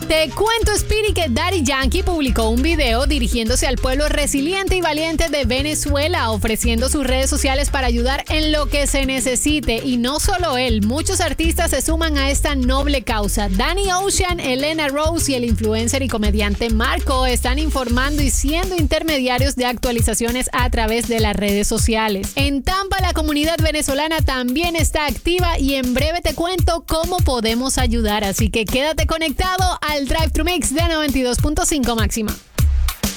Te cuento, Speedy, que Daddy Yankee publicó un video dirigiéndose al pueblo resiliente y valiente de Venezuela, ofreciendo sus redes sociales para ayudar en lo que se necesite. Y no solo él, muchos artistas se suman a esta noble causa. Danny Ocean, Elena Rose y el influencer y comediante Marco están informando y siendo intermediarios de actualizaciones a través de las redes sociales. En Tampa, la comunidad venezolana también está activa y en breve te cuento cómo podemos ayudar. Así que quédate conectado al Drive Thru Mix de 92.5 máxima.